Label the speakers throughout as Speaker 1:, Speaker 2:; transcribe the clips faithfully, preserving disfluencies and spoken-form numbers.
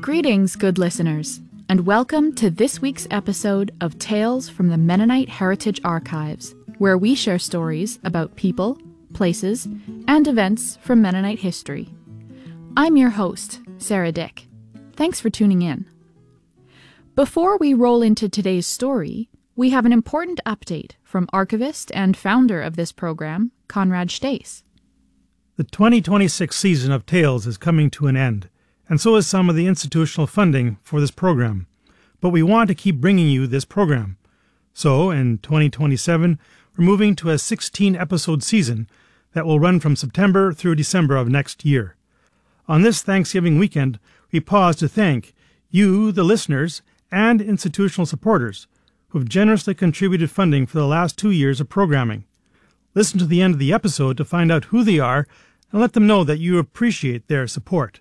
Speaker 1: Greetings, good listeners, and welcome to this week's episode of Tales from the Mennonite Heritage Archives, where we share stories about people, places, and events from Mennonite history. I'm your host, Sarah Dick. Thanks for tuning in. Before we roll into today's story, we have an important update from archivist and founder of this program, Conrad Stace.
Speaker 2: The twenty twenty-six season of Tales is coming to an end, and so is some of the institutional funding for this program. But we want to keep bringing you this program. So, in twenty twenty-seven, we're moving to a sixteen-episode season that will run from September through December of next year. On this Thanksgiving weekend, we pause to thank you, the listeners, and institutional supporters who have generously contributed funding for the last two years of programming. Listen to the end of the episode to find out who they are and let them know that you appreciate their support.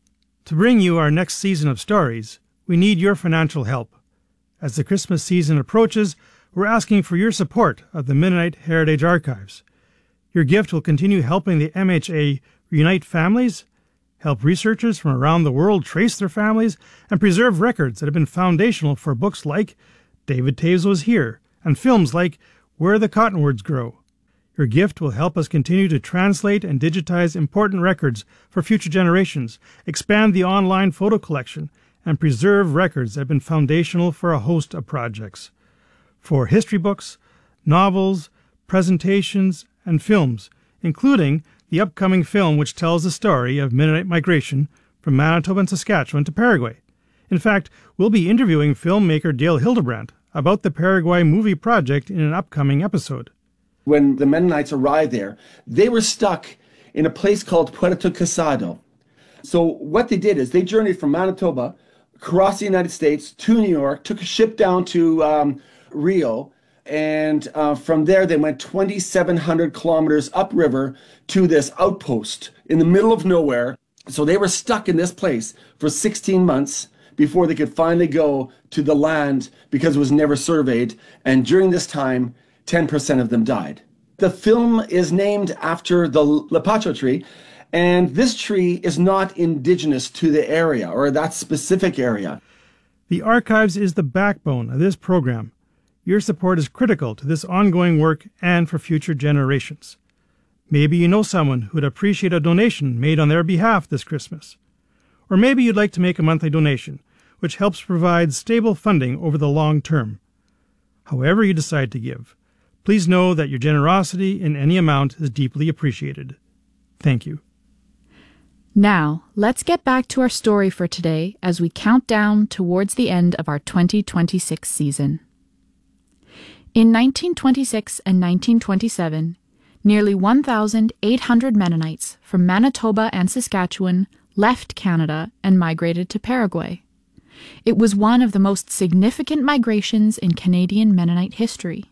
Speaker 2: To bring you our next season of stories, we need your financial help. As the Christmas season approaches, we're asking for your support of the Mennonite Heritage Archives. Your gift will continue helping the M H A reunite families, help researchers from around the world trace their families, and preserve records that have been foundational for books like David Toews Was Here and films like Where the Cottonwoods Grow. Your gift will help us continue to translate and digitize important records for future generations, expand the online photo collection, and preserve records that have been foundational for a host of projects. For history books, novels, presentations, and films, including the upcoming film which tells the story of Mennonite migration from Manitoba and Saskatchewan to Paraguay. In fact, we'll be interviewing filmmaker Dale Hildebrandt about the Paraguay movie project in an upcoming episode.
Speaker 3: When the Mennonites arrived there, they were stuck in a place called Puerto Casado. So what they did is they journeyed from Manitoba across the United States to New York, took a ship down to um, Rio, and uh, from there they went twenty-seven hundred kilometers upriver to this outpost in the middle of nowhere. So they were stuck in this place for sixteen months before they could finally go to the land because it was never surveyed. And during this time, ten percent of them died. The film is named after the Lapacho tree, and this tree is not indigenous to the area or that specific area.
Speaker 2: The Archives is the backbone of this program. Your support is critical to this ongoing work and for future generations. Maybe you know someone who would appreciate a donation made on their behalf this Christmas. Or maybe you'd like to make a monthly donation, which helps provide stable funding over the long term. However you decide to give, please know that your generosity in any amount is deeply appreciated. Thank you.
Speaker 1: Now, let's get back to our story for today as we count down towards the end of our twenty twenty-six season. In nineteen twenty-six and nineteen twenty-seven, nearly one thousand eight hundred Mennonites from Manitoba and Saskatchewan left Canada and migrated to Paraguay. It was one of the most significant migrations in Canadian Mennonite history.